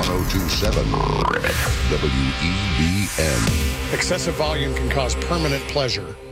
1027 WEBN. Excessive volume can cause permanent pleasure.